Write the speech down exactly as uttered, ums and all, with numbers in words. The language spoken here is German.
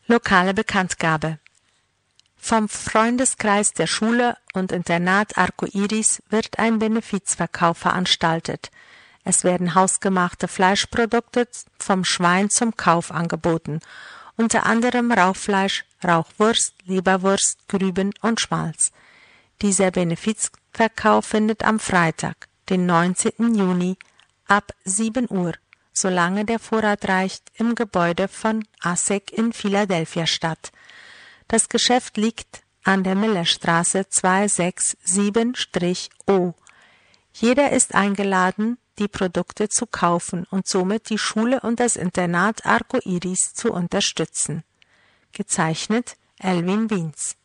Lokale Bekanntgabe. Vom Freundeskreis der Schule und Internat Arcoiris wird ein Benefizverkauf veranstaltet. Es werden hausgemachte Fleischprodukte vom Schwein zum Kauf angeboten, unter anderem Rauchfleisch, Rauchwurst, Leberwurst, Grüben und Schmalz. Dieser Benefizverkauf findet am Freitag, den neunzehnten Juni, ab sieben Uhr, solange der Vorrat reicht, im Gebäude von A S E C in Philadelphia statt. Das Geschäft liegt an der Millerstraße zweihundertsiebenundsechzig O. Jeder ist eingeladen, die Produkte zu kaufen und somit die Schule und das Internat Arcoiris zu unterstützen. Gezeichnet Elwin Wiens.